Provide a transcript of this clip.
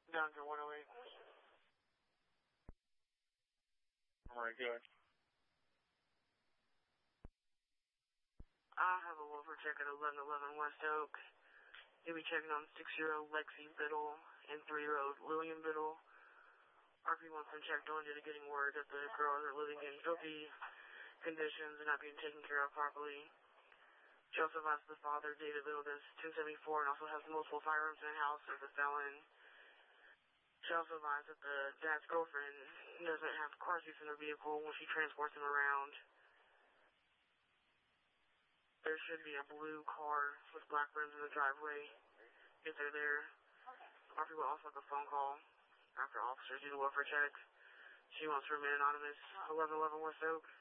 Down to 108. Alright, good. I have a welfare check at 1111 West Oak. You'll be checking on 6-year-old Lexi Biddle and 3-year-old William Biddle. RP wants them checked on due to getting word that the girls are living in filthy conditions and not being taken care of properly. She also advised the father, David Biddle, is 274 and also has multiple firearms in the house as a felon. She also advised that the dad's girlfriend doesn't have car seats in her vehicle when she transports him around. There should be a blue car with black rims in the driveway if they're there. RP will also make a phone call after officers do the welfare check. She wants to remain anonymous. 1111 West Oak.